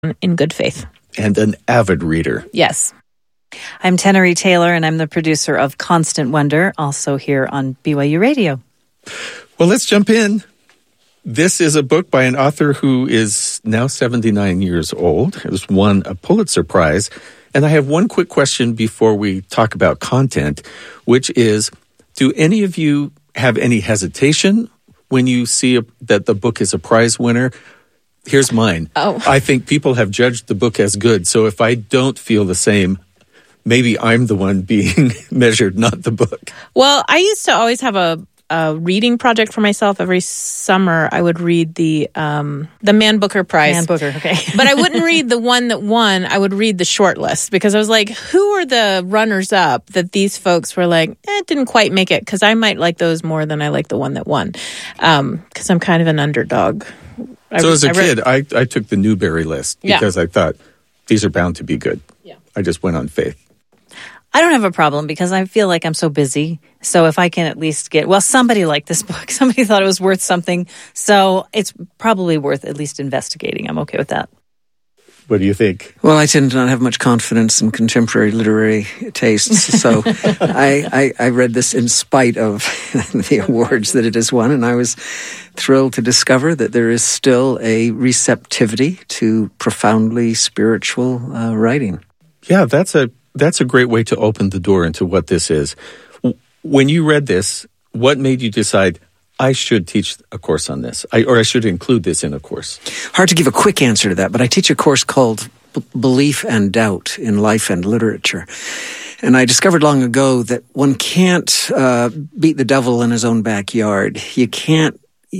in good faith. And an avid reader. Yes. I'm Tenery Taylor, and I'm the producer of Constant Wonder, also here on BYU Radio. Well, let's jump in. This is a book by an author who is now 79 years old. Has won a Pulitzer Prize. And I have one quick question before we talk about content, which is, do any of you have any hesitation when you see that the book is a prize winner? Here's mine. I think people have judged the book as good. So if I don't feel the same, maybe I'm the one being measured, not the book. Well, I used to always have a reading project for myself. Every summer, I would read the Man Booker Prize. Man Booker, okay. But I wouldn't read the one that won. I would read the short list because I was like, who are the runners-up that these folks were like, it didn't quite make it, because I might like those more than I like the one that won, because I'm kind of an underdog. So as a kid, I took the Newbery list because I thought these are bound to be good. Yeah. I just went on faith. I don't have a problem because I feel like I'm so busy. So if I can at least somebody liked this book. Somebody thought it was worth something. So it's probably worth at least investigating. I'm okay with that. What do you think? Well, I tend to not have much confidence in contemporary literary tastes, so I read this in spite of the awards that it has won, and I was thrilled to discover that there is still a receptivity to profoundly spiritual writing. Yeah, that's a great way to open the door into what this is. When you read this, what made you decide, I should teach a course on this, or I should include this in a course? Hard to give a quick answer to that, but I teach a course called Belief and Doubt in Life and Literature. And I discovered long ago that one can't beat the devil in his own backyard. You can't,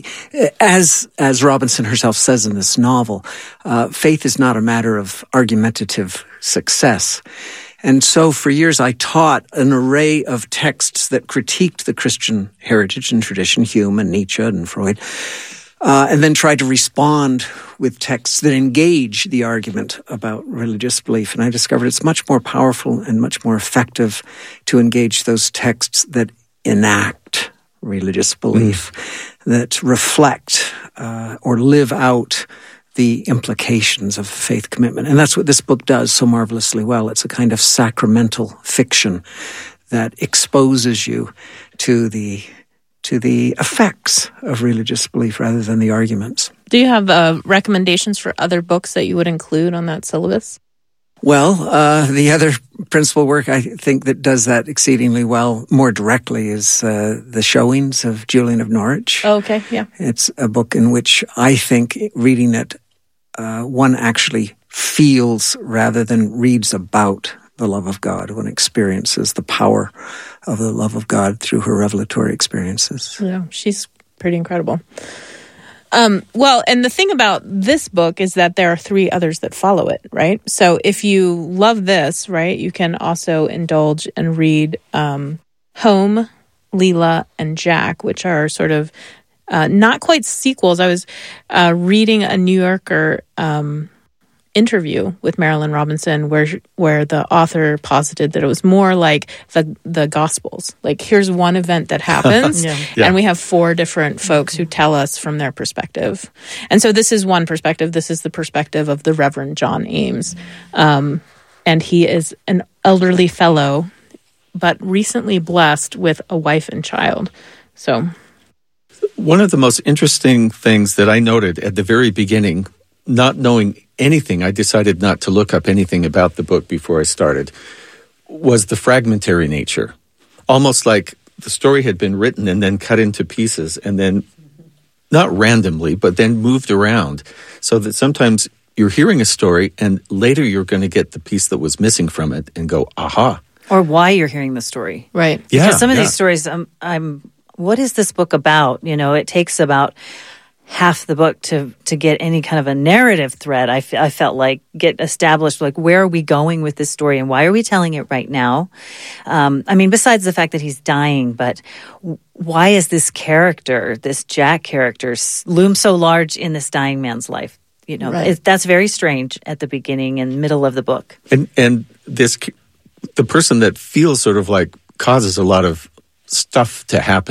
as Robinson herself says in this novel, faith is not a matter of argumentative success. And so for years I taught an array of texts that critiqued the Christian heritage and tradition, Hume and Nietzsche and Freud, and then tried to respond with texts that engage the argument about religious belief. And I discovered it's much more powerful and much more effective to engage those texts that enact religious belief, that reflect or live out the implications of faith commitment. And that's what this book does so marvelously well. It's a kind of sacramental fiction that exposes you to the effects of religious belief rather than the arguments. Do you have recommendations for other books that you would include on that syllabus? Well, the other principal work I think that does that exceedingly well, more directly, is The Showings of Julian of Norwich. Oh, okay, yeah. It's a book in which I think, reading it, one actually feels rather than reads about the love of God. One experiences the power of the love of God through her revelatory experiences. Yeah, she's pretty incredible. Well, and the thing about this book is that there are 3 others that follow it, right? So if you love this, right, you can also indulge and read Home, Leela, and Jack, which are sort of not quite sequels. I was reading a New Yorker interview with Marilynne Robinson where the author posited that it was more like the Gospels. Like, here's one event that happens, and we have 4 different folks who tell us from their perspective. And so this is one perspective. This is the perspective of the Reverend John Ames. And he is an elderly fellow, but recently blessed with a wife and child. So one of the most interesting things that I noted at the very beginning, not knowing anything, I decided not to look up anything about the book before I started, was the fragmentary nature. Almost like the story had been written and then cut into pieces and then, not randomly, but then moved around, so that sometimes you're hearing a story and later you're going to get the piece that was missing from it and go, aha. Or why you're hearing the story. Right. Yeah. Because some of these stories, what is this book about? You know, it takes about half the book to get any kind of a narrative thread. I felt like get established, like, where are we going with this story and why are we telling it right now? I mean, besides the fact that he's dying, but why is this character, this Jack character, loom so large in this dying man's life? You know, that's very strange at the beginning and middle of the book. And this, the person that feels sort of like causes a lot of stuff to happen,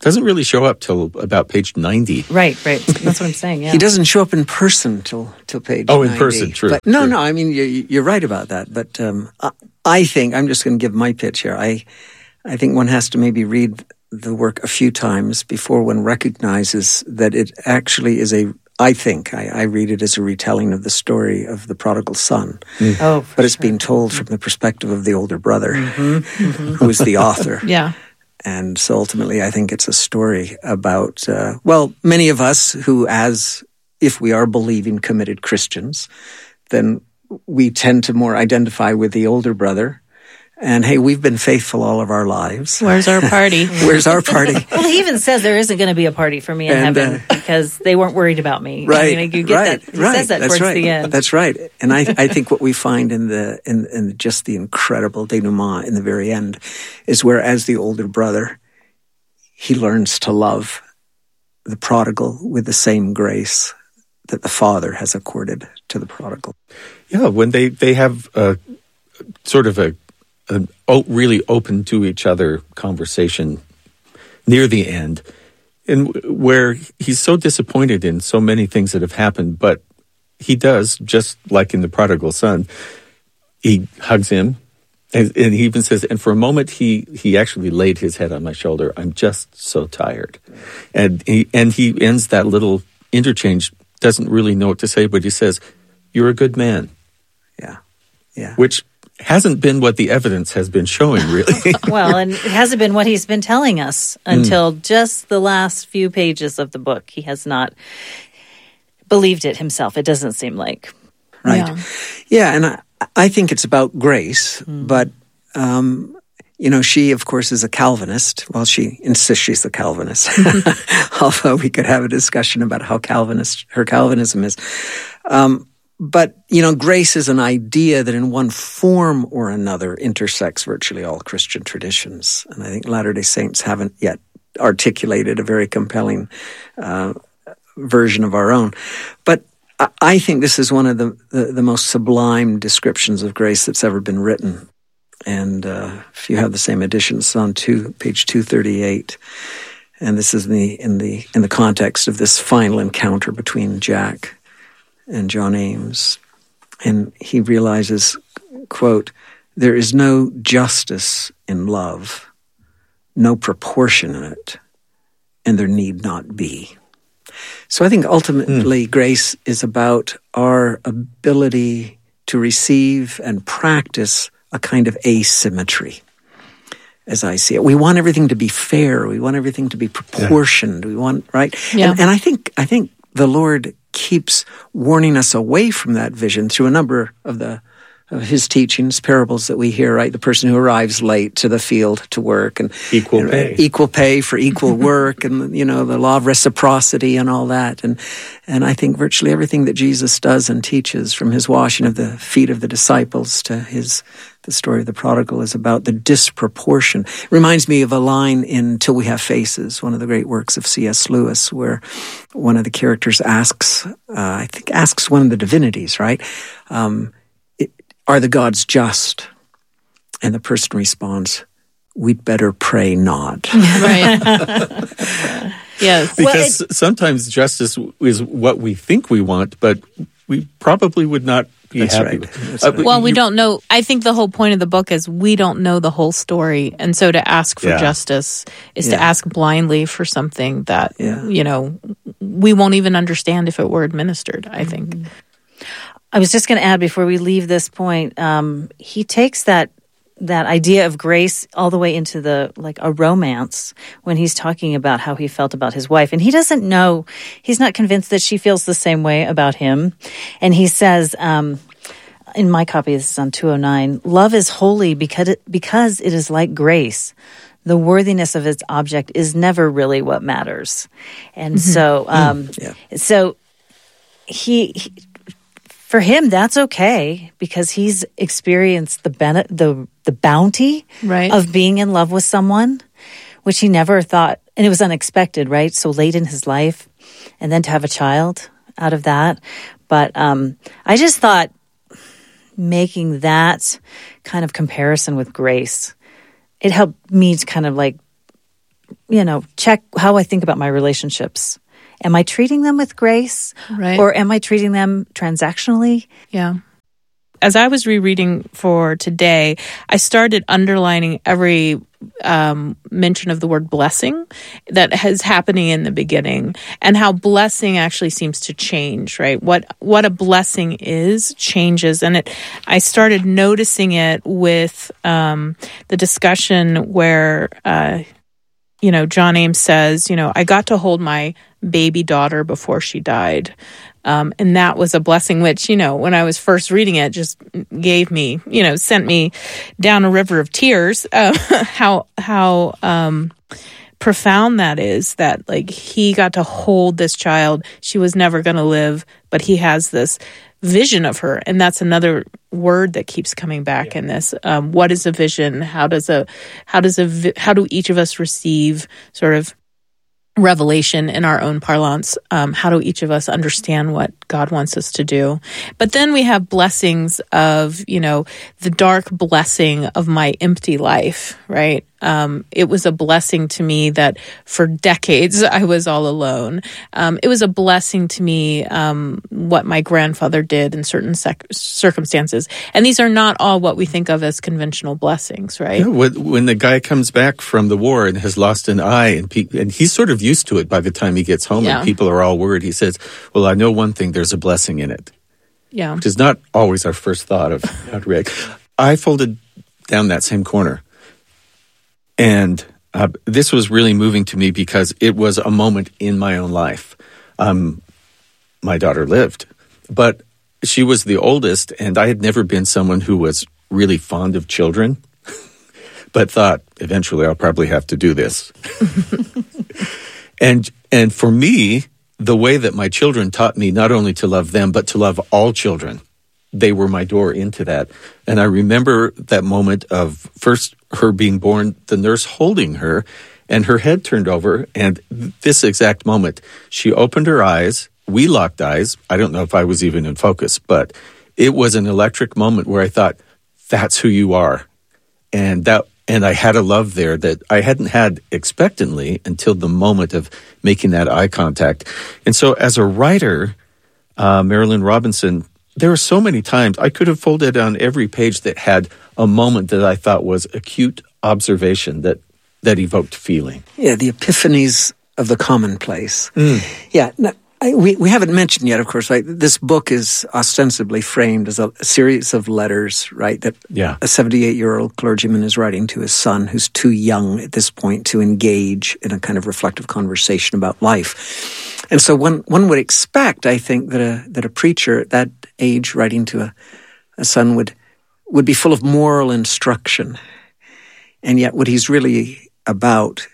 doesn't really show up till about page 90. Right. That's what I'm saying. Yeah. He doesn't show up in person till page 90. Oh, in person, true. But no, I mean, you're right about that. But I think, I'm just going to give my pitch here. I think one has to maybe read the work a few times before one recognizes that it actually is I read it as a retelling of the story of the prodigal son. But it's being told from the perspective of the older brother, who is the author. Yeah. And so ultimately, I think it's a story about, many of us who, if we are believing, committed Christians, then we tend to more identify with the older brother. And hey, we've been faithful all of our lives. Where's our party? Where's our party? Well, he even says there isn't going to be a party for me in heaven because they weren't worried about me. Right. I mean, you get that. He says that towards the end. That's right. And I think what we find in just the incredible denouement in the very end is where, as the older brother, he learns to love the prodigal with the same grace that the father has accorded to the prodigal. Yeah, when they have sort of a really open to each other conversation near the end, and where he's so disappointed in so many things that have happened, but he does, just like in the prodigal son, he hugs him, and he even says, and for a moment he actually laid his head on my shoulder. I'm just so tired. And he ends that little interchange, doesn't really know what to say, but he says, you're a good man. Yeah. Which hasn't been what the evidence has been showing, really. Well, and it hasn't been what he's been telling us until just the last few pages of the book. He has not believed it himself, it doesn't seem like. Right. Yeah, and I think it's about grace, but, she, of course, is a Calvinist. Well, she insists she's a Calvinist, although we could have a discussion about how her Calvinism is. But, grace is an idea that in one form or another intersects virtually all Christian traditions. And I think Latter-day Saints haven't yet articulated a very compelling version of our own. But I think this is one of the most sublime descriptions of grace that's ever been written. And if you have the same edition, it's on page 238. And this is in the context of this final encounter between Jack and John Ames. And he realizes, quote, there is no justice in love, no proportion in it, and there need not be. So I think ultimately grace is about our ability to receive and practice a kind of asymmetry, as I see it. We want everything to be fair. We want everything to be proportioned. We want, right? Yeah. And I think the Lord keeps warning us away from that vision through a number of his teachings, parables that we hear, right? The person who arrives late to the field to work, and equal pay for equal work, and the law of reciprocity and all that. And I think virtually everything that Jesus does and teaches, from his washing of the feet of the disciples to the story of the prodigal, is about the disproportion. Reminds me of a line in Till We Have Faces, one of the great works of C.S. Lewis, where one of the characters asks one of the divinities, right? Are the gods just? And the person responds, we'd better pray not. Right. Yes. Because sometimes justice is what we think we want, but we probably would not be happy with it. Well, we don't know. I think the whole point of the book is we don't know the whole story. And so to ask for justice is to ask blindly for something that, we won't even understand if it were administered, I think. I was just going to add before we leave this point, he takes that idea of grace all the way into a romance when he's talking about how he felt about his wife. And he doesn't know, he's not convinced that she feels the same way about him. And he says, in my copy, this is on 209, love is holy because it is like grace. The worthiness of its object is never really what matters. And so he for him, that's okay because he's experienced the bounty of being in love with someone, which he never thought, and it was unexpected, right? So late in his life, and then to have a child out of that. But I just thought making that kind of comparison with grace, it helped me to kind of check how I think about my relationships. Am I treating them with grace? Right. Or am I treating them transactionally? Yeah. As I was rereading for today, I started underlining every mention of the word blessing that is happening in the beginning, and how blessing actually seems to change, right? What a blessing is changes. And I started noticing it with the discussion where, John Ames says, I got to hold my baby daughter before she died. And that was a blessing, which, when I was first reading it, just gave me, sent me down a river of tears. How profound that is, that like he got to hold this child. She was never going to live, but he has this vision of her. And that's another word that keeps coming back in this. What is a vision? How do each of us receive sort of revelation in our own parlance? How do each of us understand what God wants us to do? But then we have blessings of, the dark blessing of my empty life, right? It was a blessing to me that for decades I was all alone. It was a blessing to me what my grandfather did in certain circumstances. And these are not all what we think of as conventional blessings, right? Yeah, when the guy comes back from the war and has lost an eye, and he's sort of used to it by the time he gets home, and people are all worried, he says, well, I know one thing, there's a blessing in it. Yeah. Which is not always our first thought of how to react. I folded down that same corner. And this was really moving to me because it was a moment in my own life. My daughter lived, but she was the oldest, and I had never been someone who was really fond of children, but thought, eventually I'll probably have to do this. And for me, the way that my children taught me not only to love them, but to love all children, they were my door into that. And I remember that moment of first her being born, the nurse holding her, and her head turned over. And this exact moment, she opened her eyes. We locked eyes. I don't know if I was even in focus, but it was an electric moment where I thought, that's who you are. And I had a love there that I hadn't had expectantly until the moment of making that eye contact. And so as a writer, Marilynne Robinson, there are so many times I could have folded on every page that had a moment that I thought was acute observation that evoked feeling. Yeah, the epiphanies of the commonplace. Yeah, we haven't mentioned yet, of course, right? This book is ostensibly framed as a series of letters, right? That a 78-year-old clergyman is writing to his son, who's too young at this point to engage in a kind of reflective conversation about life. And so one would expect, I think, that a preacher at that age writing to a son would be full of moral instruction. And yet what he's really about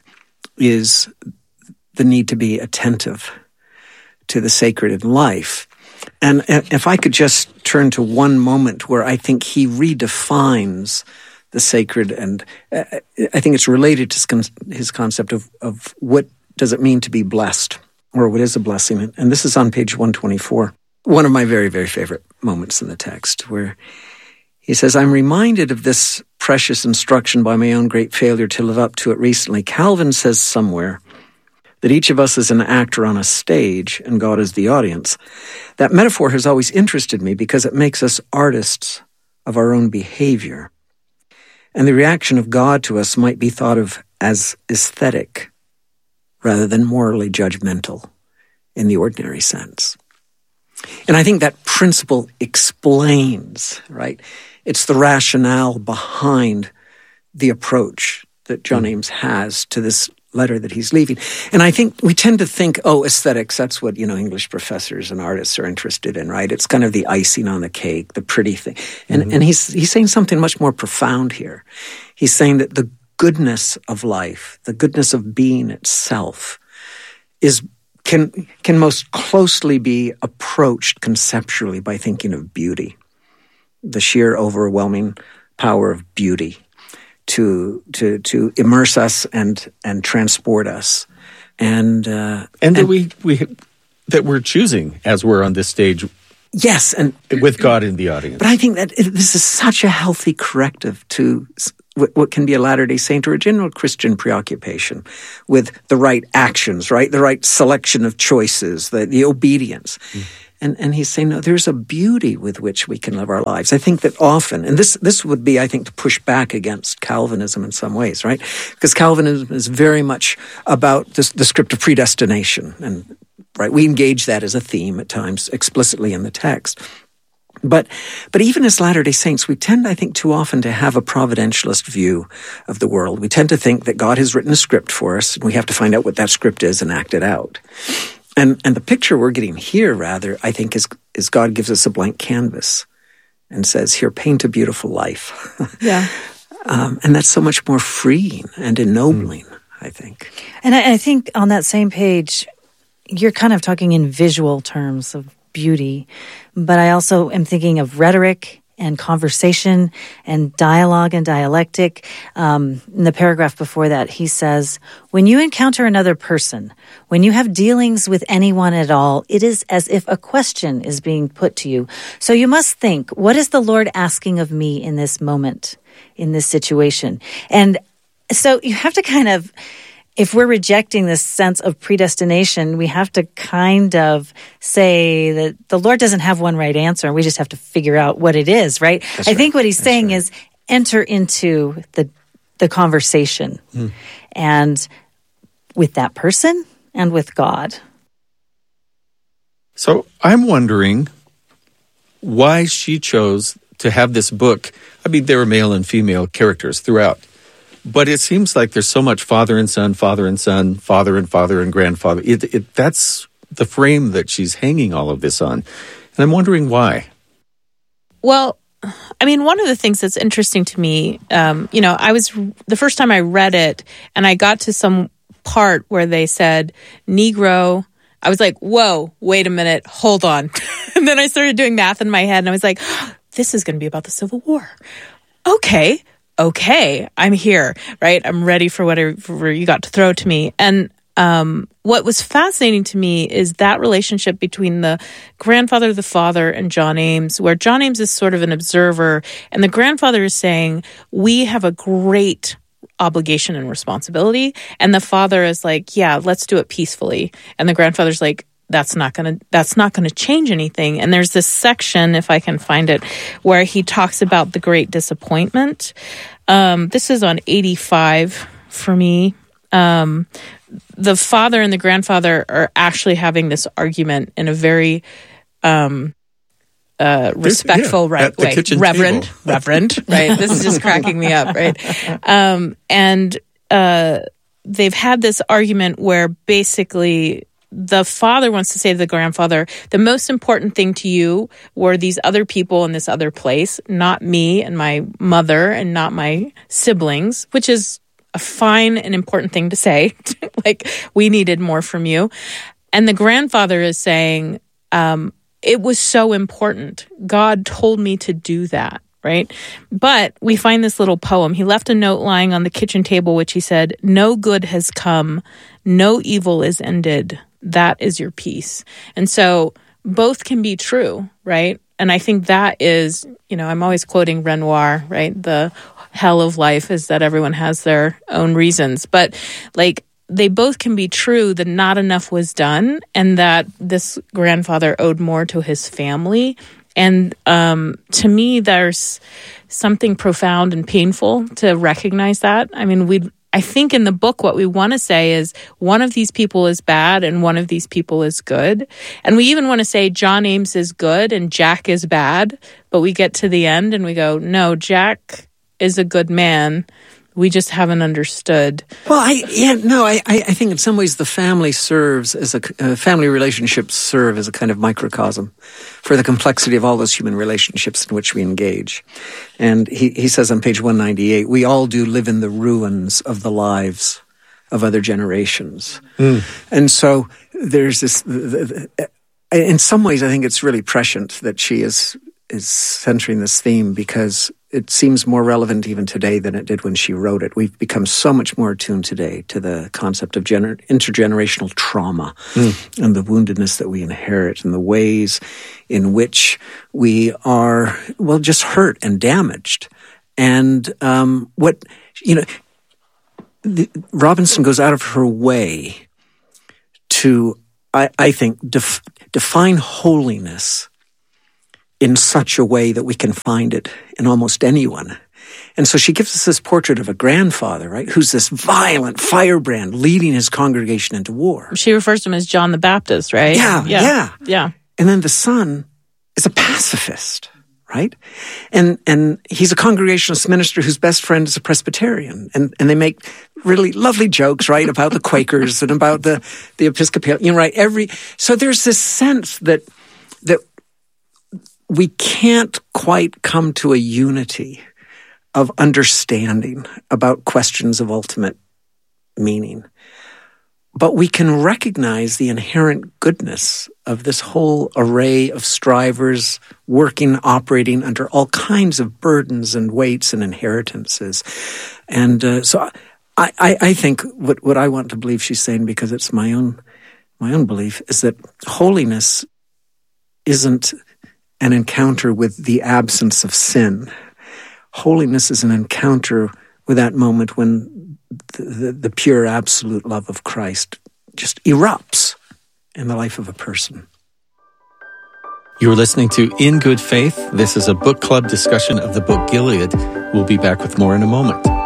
is the need to be attentive to the sacred in life. And if I could just turn to one moment where I think he redefines the sacred, and I think it's related to his concept of what does it mean to be blessed, or what is a blessing. And this is on page 124. One of my very, very favorite moments in the text, where he says, I'm reminded of this precious instruction by my own great failure to live up to it recently. Calvin says somewhere that each of us is an actor on a stage and God is the audience. That metaphor has always interested me because it makes us artists of our own behavior. And the reaction of God to us might be thought of as aesthetic rather than morally judgmental in the ordinary sense. And I think that principle explains, right? It's the rationale behind the approach that John Ames has to this letter that he's leaving. And I think we tend to think, aesthetics, that's what, English professors and artists are interested in, right? It's kind of the icing on the cake, the pretty thing. And he's saying something much more profound here. He's saying that the goodness of life, the goodness of being itself, can most closely be approached conceptually by thinking of beauty, the sheer overwhelming power of beauty to immerse us and transport us, and that we're choosing as we're on this stage. Yes, and with God in the audience. But I think that this is such a healthy corrective to what can be a Latter-day Saint or a general Christian preoccupation with the right actions, right? The right selection of choices, the obedience. And he's saying, no, there's a beauty with which we can live our lives. I think that often, and this would be, I think, to push back against Calvinism in some ways, right? Because Calvinism is very much about the script of predestination. And right, we engage that as a theme at times explicitly in the text. But even as Latter-day Saints, we tend, I think, too often to have a providentialist view of the world. We tend to think that God has written a script for us, and we have to find out what that script is and act it out. And the picture we're getting here, rather, I think, is God gives us a blank canvas and says, here, paint a beautiful life. Yeah. And that's so much more freeing and ennobling, I think. And I think on that same page, you're kind of talking in visual terms of beauty, but I also am thinking of rhetoric and conversation and dialogue and dialectic. In the paragraph before that, he says, when you encounter another person, when you have dealings with anyone at all, it is as if a question is being put to you. So you must think, what is the Lord asking of me in this moment, in this situation? And so you have to kind of, if we're rejecting this sense of predestination, we have to kind of say that the Lord doesn't have one right answer, and we just have to figure out what it is, right? I think what he's saying is enter into the conversation and with that person and with God. So I'm wondering why she chose to have this book. I mean, there were male and female characters throughout. But it seems like there's so much father and son, father and son, father and grandfather. That's the frame that she's hanging all of this on. And I'm wondering why. Well, I mean, one of the things that's interesting to me, the first time I read it and I got to some part where they said Negro, I was like, whoa, wait a minute, hold on. And then I started doing math in my head and I was like, this is going to be about the Civil War. Okay, I'm here, right? I'm ready for whatever you got to throw to me. And what was fascinating to me is that relationship between the grandfather, the father, and John Ames, where John Ames is sort of an observer, and the grandfather is saying, we have a great obligation and responsibility. And the father is like, yeah, let's do it peacefully. And the grandfather's like, that's not gonna change anything. And there's this section, if I can find it, where he talks about the great disappointment. This is on 85 for me. The father and the grandfather are actually having this argument in a very respectful way. Reverend, right? This is just cracking me up, right? They've had this argument where basically the father wants to say to the grandfather, the most important thing to you were these other people in this other place, not me and my mother and not my siblings, which is a fine and important thing to say. Like, we needed more from you. And the grandfather is saying, it was so important. God told me to do that, right? But we find this little poem. He left a note lying on the kitchen table, which he said, no good has come, no evil is ended. That is your peace. And so both can be true, right? And I think that is, I'm always quoting Renoir, right? The hell of life is that everyone has their own reasons. But like, they both can be true, that not enough was done and that this grandfather owed more to his family. And to me, there's something profound and painful to recognize that. I mean, I think in the book, what we want to say is one of these people is bad and one of these people is good. And we even want to say John Ames is good and Jack is bad. But we get to the end and we go, no, Jack is a good man. We just haven't understood. Well, I think in some ways the family serves as family relationships serve as a kind of microcosm for the complexity of all those human relationships in which we engage. And he says on page 198, we all do live in the ruins of the lives of other generations. And so there's this, in some ways I think it's really prescient that she is centering this theme because it seems more relevant even today than it did when she wrote it. We've become so much more attuned today to the concept of intergenerational trauma and the woundedness that we inherit and the ways in which we are, just hurt and damaged. And Robinson goes out of her way to, I think, define holiness in such a way that we can find it in almost anyone. And so she gives us this portrait of a grandfather, right, who's this violent firebrand leading his congregation into war. She refers to him as John the Baptist, right? Yeah. Yeah. And then the son is a pacifist, right? And he's a Congregationalist minister whose best friend is a Presbyterian. And they make really lovely jokes, right, about the Quakers and about the Episcopalian, right? So there's this sense that we can't quite come to a unity of understanding about questions of ultimate meaning. But we can recognize the inherent goodness of this whole array of strivers working, operating under all kinds of burdens and weights and inheritances. And so I think what I want to believe she's saying, because it's my own belief, is that holiness isn't an encounter with the absence of sin. Holiness is an encounter with that moment when the pure absolute love of Christ just erupts in the life of a person. You're listening to In Good Faith. This is a book club discussion of the book Gilead. We'll be back with more in a moment.